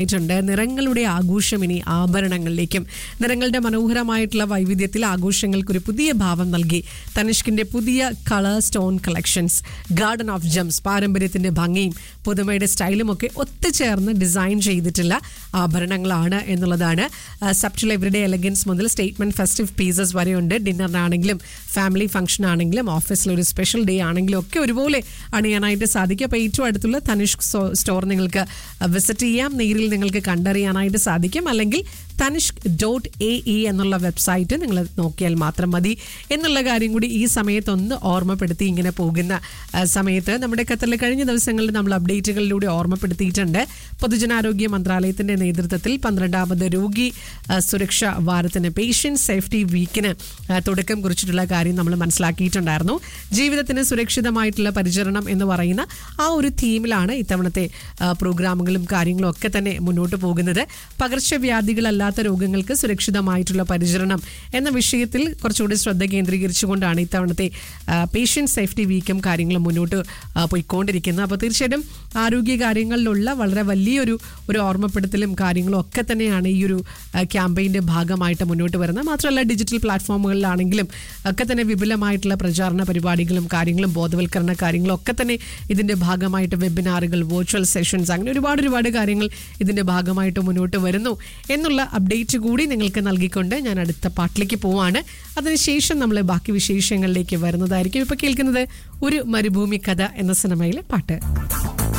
നിറങ്ങളുടെ ആഘോഷം ഇനി ആഭരണങ്ങളിലേക്കും. നിറങ്ങളുടെ മനോഹരമായിട്ടുള്ള വൈവിധ്യത്തിൽ ആഘോഷങ്ങൾക്കൊരു പുതിയ ഭാവം നൽകി തനിഷ്കിന്റെ പുതിയ colour stone collections. Garden of gems പാരമ്പര്യത്തിന്റെ ഭംഗിയും പുതുമയുടെ സ്റ്റൈലും ഒക്കെ ഒത്തുചേർന്ന് ഡിസൈൻ ചെയ്തിട്ടുള്ള ആഭരണങ്ങളാണ് എന്നുള്ളതാണ്. സബ്റ്റിൽ എവറിഡേ എലഗൻസ് മുതൽ സ്റ്റേറ്റ്മെന്റ് ഫെസ്റ്റീവ് പീസസ് വരെയുണ്ട്. ഡിന്നറിനാണെങ്കിലും ഫാമിലി ഫംഗ്ഷൻ ആണെങ്കിലും ഓഫീസിലൊരു സ്പെഷ്യൽ ഡേ ആണെങ്കിലും ഒക്കെ ഒരുപോലെ അണിയാനായിട്ട് സാധിക്കും. അപ്പോൾ ഏറ്റവും അടുത്തുള്ള തനിഷ്ക് സ്റ്റോർ നിങ്ങൾക്ക് വിസിറ്റ് ചെയ്യാം. നേരിൽ നിങ്ങൾക്ക് കണ്ടറിയാനായിട്ട് സാധിക്കും. അല്ലെങ്കിൽ tanishq.ae എന്നുള്ള വെബ്സൈറ്റ് നിങ്ങൾ നോക്കിയാൽ മാത്രം മതി എന്നുള്ള കാര്യം കൂടി ഈ സമയത്തൊന്ന് ഓർമ്മപ്പെടുത്തി. ഇങ്ങനെ പോകുന്ന സമയത്ത് നമ്മുടെ ഖത്തറിലെ കഴിഞ്ഞ ദിവസങ്ങളിൽ നമ്മൾ അപ്ഡേറ്റുകളിലൂടെ ഓർമ്മപ്പെടുത്തിയിട്ടുണ്ട്. പൊതുജനാരോഗ്യ മന്ത്രാലയത്തിന്റെ നേതൃത്വത്തിൽ 12ാമത് രോഗി സുരക്ഷാ വാരത്തിന് പേഷ്യന്റ് സേഫ്റ്റി വീക്കിന് തുടക്കം കുറിച്ചിട്ടുള്ള കാര്യം നമ്മൾ മനസ്സിലാക്കിയിട്ടുണ്ടായിരുന്നു. ജീവിതത്തിന് സുരക്ഷിതമായിട്ടുള്ള പരിചരണം എന്ന് പറയുന്ന ആ ഒരു തീമിലാണ് ഇത്തവണത്തെ പ്രോഗ്രാമുകളും കാര്യങ്ങളും ഒക്കെ തന്നെ മുന്നോട്ട് പോകുന്നത്. പകർച്ചവ്യാധികളല്ലാത്ത രോഗങ്ങൾക്ക് സുരക്ഷിതമായിട്ടുള്ള പരിചരണം എന്ന വിഷയത്തിൽ കുറച്ചുകൂടി ശ്രദ്ധ കേന്ദ്രീകരിച്ചുകൊണ്ടാണ് ഇത്തവണത്തെ പേഷ്യന്റ് സേഫ്റ്റി വീക്കും കാര്യങ്ങളും മുന്നോട്ട് പോയിക്കൊണ്ടിരിക്കുന്നത്. അപ്പോൾ തീർച്ചയായിട്ടും ആരോഗ്യ കാര്യങ്ങളിലുള്ള വളരെ വലിയൊരു ഓർമ്മപ്പെടുത്തലും കാര്യങ്ങളും ഒക്കെ തന്നെയാണ് ഈ ഒരു ക്യാമ്പയിൻ്റെ ഭാഗമായിട്ട് മുന്നോട്ട് വരുന്നത്. മാത്രമല്ല ഡിജിറ്റൽ പ്ലാറ്റ്ഫോമുകളിലാണെങ്കിലും ഒക്കെ തന്നെ വിപുലമായിട്ടുള്ള പ്രചാരണ പരിപാടികളും കാര്യങ്ങളും ബോധവൽക്കരണ കാര്യങ്ങളും ഒക്കെ തന്നെ ഇതിൻ്റെ ഭാഗമായിട്ട് വെബിനാറുകൾ, വെർച്വൽ സെഷൻസ്, അങ്ങനെ ഒരുപാട് കാര്യങ്ങൾ ഇതിൻ്റെ ഭാഗമായിട്ട് മുന്നോട്ട് വരുന്നു എന്നുള്ള അപ്ഡേറ്റ് കൂടി നിങ്ങൾക്ക് നൽകിക്കൊണ്ട് ഞാൻ അടുത്ത പാട്ടിലേക്ക് പോവാണ്. അതിനുശേഷം നമ്മൾ ബാക്കി വിശേഷങ്ങളിലേക്ക് വരുന്നതായിരിക്കും. ഇപ്പോൾ കേൾക്കുന്നത് ഒരു മരുഭൂമി കഥ എന്ന സിനിമയിലെ പാട്ട്.